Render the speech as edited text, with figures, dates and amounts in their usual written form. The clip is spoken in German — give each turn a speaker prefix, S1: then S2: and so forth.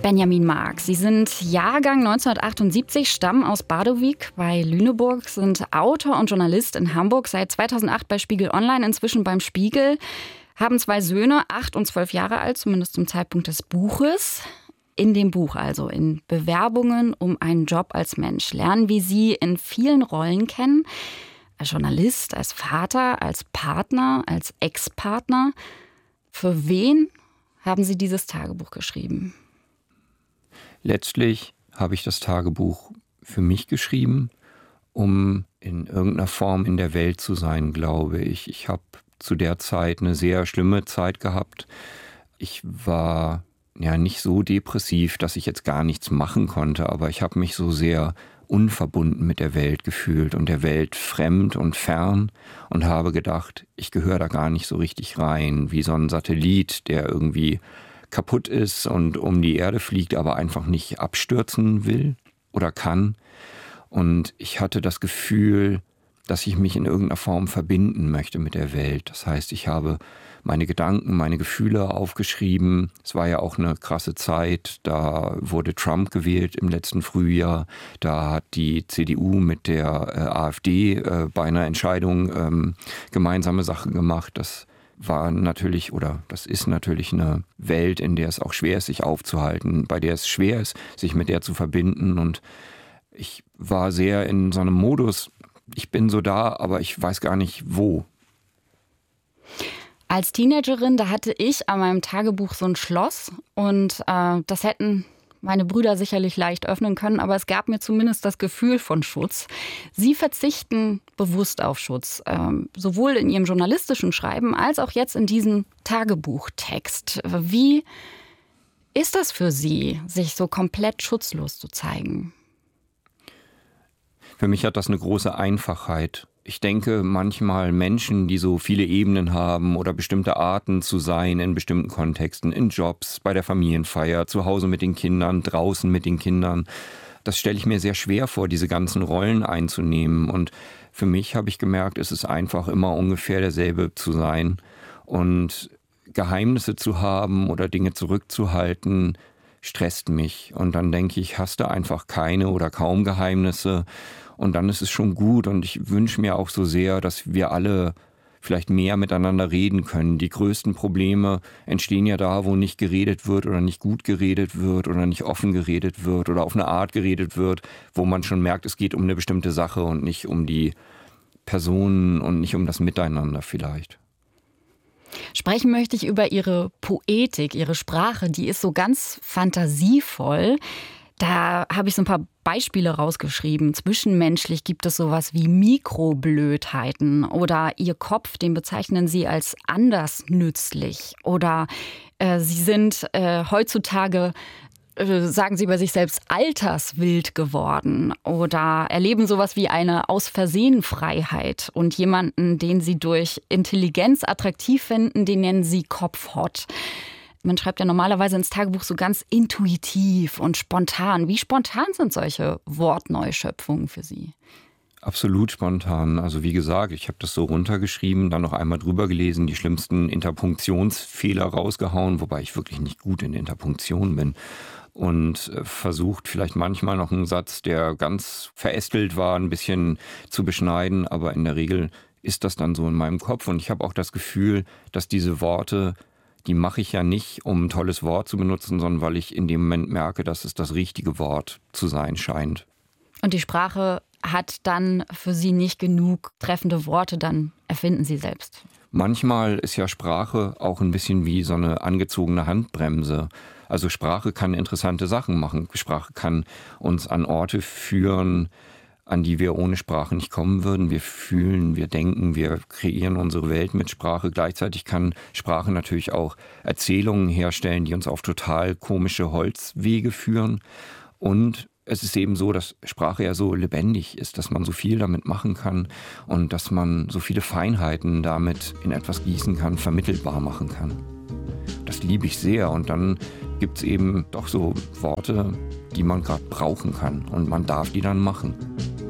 S1: Benjamin Marx. Sie sind Jahrgang 1978, stammen aus Badowik bei Lüneburg, sind Autor und Journalist in Hamburg, seit 2008 bei Spiegel Online, inzwischen beim Spiegel, haben 2 Söhne, 8 und 12 Jahre alt, zumindest zum Zeitpunkt des Buches. In dem Buch also, in Bewerbungen um einen Job als Mensch, lernen wir Sie in vielen Rollen kennen. Als Journalist, als Vater, als Partner, als Ex-Partner. Für wen haben Sie dieses Tagebuch geschrieben?
S2: Letztlich habe ich das Tagebuch für mich geschrieben, um in irgendeiner Form in der Welt zu sein, glaube ich. Ich habe zu der Zeit eine sehr schlimme Zeit gehabt. Ich war ja nicht so depressiv, dass ich jetzt gar nichts machen konnte, aber ich habe mich so sehr unverbunden mit der Welt gefühlt und der Welt fremd und fern und habe gedacht, ich gehöre da gar nicht so richtig rein, wie so ein Satellit, der irgendwie kaputt ist und um die Erde fliegt, aber einfach nicht abstürzen will oder kann. Und ich hatte das Gefühl, dass ich mich in irgendeiner Form verbinden möchte mit der Welt. Das heißt, ich habe meine Gedanken, meine Gefühle aufgeschrieben. Es war ja auch eine krasse Zeit. Da wurde Trump gewählt im letzten Frühjahr. Da hat die CDU mit der AfD bei einer Entscheidung gemeinsame Sachen gemacht. Das war natürlich, oder das ist natürlich eine Welt, in der es auch schwer ist, sich aufzuhalten, bei der es schwer ist, sich mit der zu verbinden. Und ich war sehr in so einem Modus, ich bin so da, aber ich weiß gar nicht wo.
S1: Als Teenagerin, da hatte ich an meinem Tagebuch so ein Schloss und das hätten meine Brüder sicherlich leicht öffnen können, aber es gab mir zumindest das Gefühl von Schutz. Sie verzichten bewusst auf Schutz, sowohl in Ihrem journalistischen Schreiben als auch jetzt in diesem Tagebuchtext. Wie ist das für Sie, sich so komplett schutzlos zu zeigen?
S2: Für mich hat das eine große Einfachheit. Ich denke manchmal Menschen, die so viele Ebenen haben oder bestimmte Arten zu sein in bestimmten Kontexten, in Jobs, bei der Familienfeier, zu Hause mit den Kindern, draußen mit den Kindern. Das stelle ich mir sehr schwer vor, diese ganzen Rollen einzunehmen. Und für mich habe ich gemerkt, es ist einfach immer ungefähr derselbe zu sein. Und Geheimnisse zu haben oder Dinge zurückzuhalten, stresst mich. Und dann denke ich, hast du einfach keine oder kaum Geheimnisse. Und dann ist es schon gut und ich wünsche mir auch so sehr, dass wir alle vielleicht mehr miteinander reden können. Die größten Probleme entstehen ja da, wo nicht geredet wird oder nicht gut geredet wird oder nicht offen geredet wird oder auf eine Art geredet wird, wo man schon merkt, es geht um eine bestimmte Sache und nicht um die Personen und nicht um das Miteinander vielleicht.
S1: Sprechen möchte ich über Ihre Poetik, Ihre Sprache, die ist so ganz fantasievoll. Da habe ich so ein paar Beispiele rausgeschrieben. Zwischenmenschlich gibt es sowas wie Mikroblödheiten oder Ihr Kopf, den bezeichnen Sie als andersnützlich. Oder Sie sind heutzutage, sagen Sie über sich selbst, alterswild geworden oder erleben sowas wie eine Aus-Versehen-Freiheit. Und jemanden, den Sie durch Intelligenz attraktiv finden, den nennen Sie Kopfhot. Man schreibt ja normalerweise ins Tagebuch so ganz intuitiv und spontan. Wie spontan sind solche Wortneuschöpfungen für Sie?
S2: Absolut spontan. Also wie gesagt, ich habe das so runtergeschrieben, dann noch einmal drüber gelesen, die schlimmsten Interpunktionsfehler rausgehauen, wobei ich wirklich nicht gut in Interpunktion bin. Und versucht vielleicht manchmal noch einen Satz, der ganz verästelt war, ein bisschen zu beschneiden. Aber in der Regel ist das dann so in meinem Kopf. Und ich habe auch das Gefühl, dass diese Worte, die mache ich ja nicht, um ein tolles Wort zu benutzen, sondern weil ich in dem Moment merke, dass es das richtige Wort zu sein scheint.
S1: Und die Sprache hat dann für Sie nicht genug treffende Worte, dann erfinden Sie selbst.
S2: Manchmal ist ja Sprache auch ein bisschen wie so eine angezogene Handbremse. Also Sprache kann interessante Sachen machen. Sprache kann uns an Orte führen, an die wir ohne Sprache nicht kommen würden. Wir fühlen, wir denken, wir kreieren unsere Welt mit Sprache. Gleichzeitig kann Sprache natürlich auch Erzählungen herstellen, die uns auf total komische Holzwege führen. Und es ist eben so, dass Sprache ja so lebendig ist, dass man so viel damit machen kann und dass man so viele Feinheiten damit in etwas gießen kann, vermittelbar machen kann. Das liebe ich sehr. Und dann gibt es eben doch so Worte, die man gerade brauchen kann. Und man darf die dann machen.